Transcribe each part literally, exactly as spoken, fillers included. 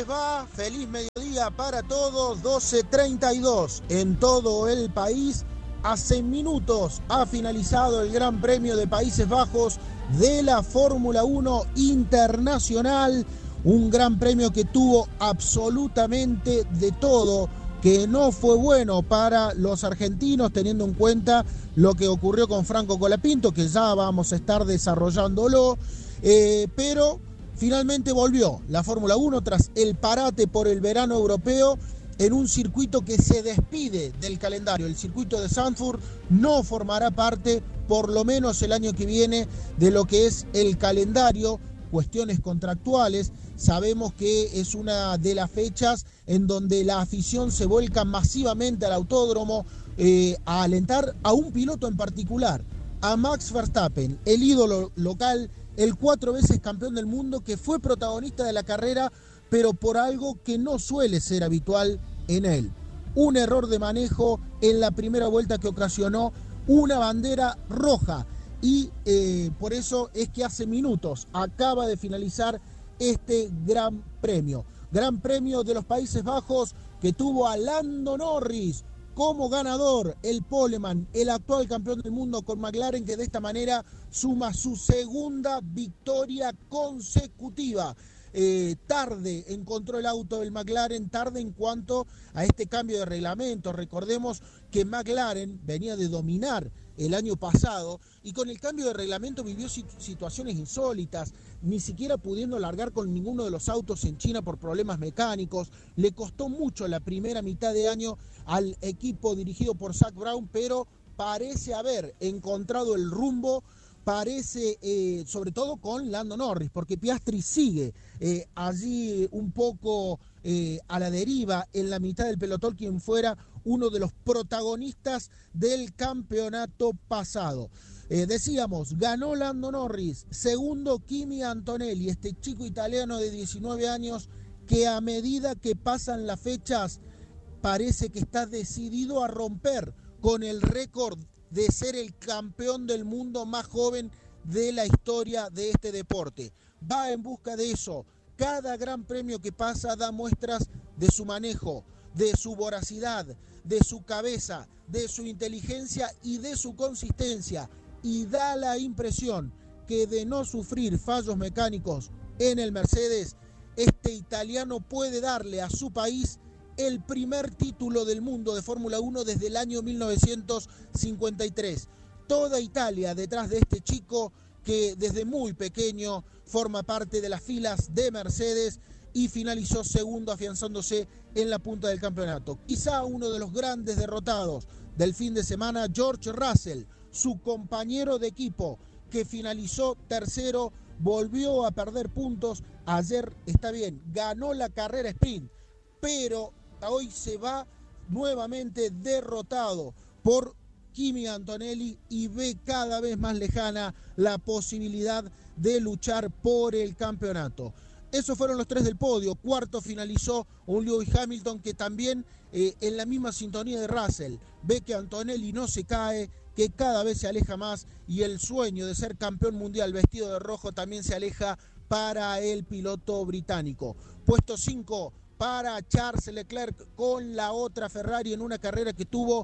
va? Feliz mediodía para todos, doce treinta y dos en todo el país. Hace minutos ha finalizado el Gran Premio de Países Bajos de la Fórmula uno Internacional. Un gran premio que tuvo absolutamente de todo, que no fue bueno para los argentinos, teniendo en cuenta lo que ocurrió con Franco Colapinto, que ya vamos a estar desarrollándolo, eh, pero finalmente volvió la Fórmula uno tras el parate por el verano europeo en un circuito que se despide del calendario. El circuito de Zandvoort no formará parte, por lo menos el año que viene, de lo que es el calendario. Cuestiones contractuales. Sabemos que es una de las fechas en donde la afición se vuelca masivamente al autódromo eh, a alentar a un piloto en particular, a Max Verstappen, el ídolo local, el cuatro veces campeón del mundo, que fue protagonista de la carrera, pero por algo que no suele ser habitual en él. Un error de manejo en la primera vuelta que ocasionó una bandera roja. Y eh, por eso es que hace minutos acaba de finalizar este Gran Premio. Gran Premio de los Países Bajos que tuvo a Lando Norris como ganador, el poleman, el actual campeón del mundo con McLaren, que de esta manera suma su segunda victoria consecutiva. Eh, tarde encontró el auto del McLaren, tarde en cuanto a este cambio de reglamento. Recordemos que McLaren venía de dominar el año pasado y con el cambio de reglamento vivió situaciones insólitas, ni siquiera pudiendo largar con ninguno de los autos en China por problemas mecánicos. Le costó mucho la primera mitad de año al equipo dirigido por Zak Brown, pero parece haber encontrado el rumbo. Parece, eh, sobre todo con Lando Norris, porque Piastri sigue eh, allí un poco eh, a la deriva en la mitad del pelotón, quien fuera uno de los protagonistas del campeonato pasado. Eh, decíamos, ganó Lando Norris, segundo Kimi Antonelli, este chico italiano de diecinueve años que a medida que pasan las fechas parece que está decidido a romper con el récord de ser el campeón del mundo más joven de la historia de este deporte. Va en busca de eso. Cada gran premio que pasa da muestras de su manejo, de su voracidad, de su cabeza, de su inteligencia y de su consistencia. Y da la impresión que de no sufrir fallos mecánicos en el Mercedes, este italiano puede darle a su país el primer título del mundo de Fórmula uno desde el año mil novecientos cincuenta y tres. Toda Italia detrás de este chico que desde muy pequeño forma parte de las filas de Mercedes y finalizó segundo, afianzándose en la punta del campeonato. Quizá uno de los grandes derrotados del fin de semana, George Russell, su compañero de equipo, que finalizó tercero, volvió a perder puntos. Ayer, está bien, ganó la carrera sprint, pero hoy se va nuevamente derrotado por Kimi Antonelli y ve cada vez más lejana la posibilidad de luchar por el campeonato. Esos fueron los tres del podio. Cuarto finalizó un Lewis Hamilton que también eh, en la misma sintonía de Russell. Ve que Antonelli no se cae, que cada vez se aleja más y el sueño de ser campeón mundial vestido de rojo también se aleja para el piloto británico. Puesto cinco para Charles Leclerc con la otra Ferrari en una carrera que tuvo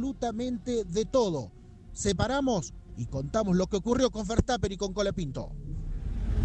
absolutamente de todo. Separamos y contamos lo que ocurrió con Verstappen y con Colapinto.